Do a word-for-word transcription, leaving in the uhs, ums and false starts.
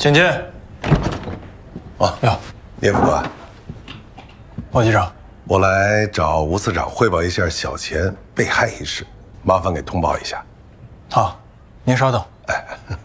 请进。 啊哟， 聂副官， 王局长， 我来找吴司长汇报一下小钱被害一事，麻烦给通报一下。 好，您稍等。 哎。